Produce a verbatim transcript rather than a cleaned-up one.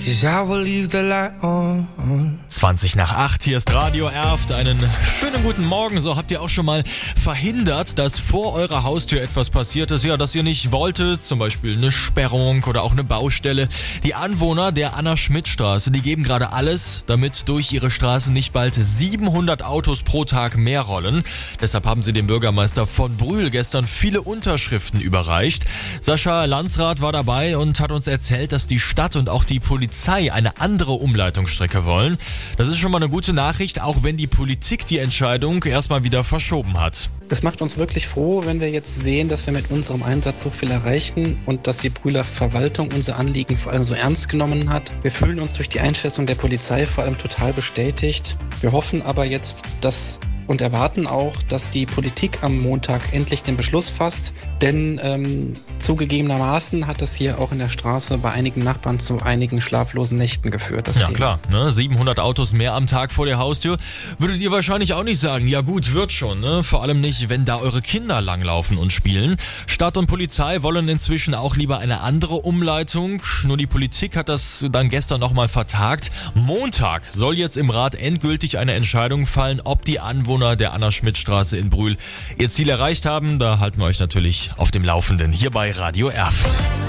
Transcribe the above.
'cause I will leave the light on. zwanzig nach acht, hier ist Radio Erft. Einen schönen guten Morgen. So, habt ihr auch schon mal verhindert, dass vor eurer Haustür etwas passiert ist? Ja, das ihr nicht wolltet, zum Beispiel eine Sperrung oder auch eine Baustelle. Die Anwohner der Anna-Schmidt-Straße, die geben gerade alles, damit durch ihre Straße nicht bald siebenhundert Autos pro Tag mehr rollen. Deshalb haben sie dem Bürgermeister von Brühl gestern viele Unterschriften überreicht. Sascha Landsrath war dabei und hat uns erzählt, dass die Stadt und auch die Polizei eine andere Umleitungsstrecke wollen. Das ist schon mal eine gute Nachricht, auch wenn die Politik die Entscheidung erstmal wieder verschoben hat. Das macht uns wirklich froh, wenn wir jetzt sehen, dass wir mit unserem Einsatz so viel erreichen und dass die Brühler Verwaltung unser Anliegen vor allem so ernst genommen hat. Wir fühlen uns durch die Einschätzung der Polizei vor allem total bestätigt. Wir hoffen aber jetzt, dass und erwarten auch, dass die Politik am Montag endlich den Beschluss fasst, denn ähm, zugegebenermaßen hat das hier auch in der Straße bei einigen Nachbarn zu einigen schlaflosen Nächten geführt. Das ja Thema. Klar, ne? siebenhundert Autos mehr am Tag vor der Haustür, würdet ihr wahrscheinlich auch nicht sagen, ja gut, wird schon, ne? Vor allem nicht, wenn da eure Kinder langlaufen und spielen. Stadt und Polizei wollen inzwischen auch lieber eine andere Umleitung, nur die Politik hat das dann gestern nochmal vertagt. Montag soll jetzt im Rat endgültig eine Entscheidung fallen, ob die Anwohner der Anna-Schmidt-Straße in Brühl ihr Ziel erreicht haben. Da halten wir euch natürlich auf dem Laufenden hier bei Radio Erft.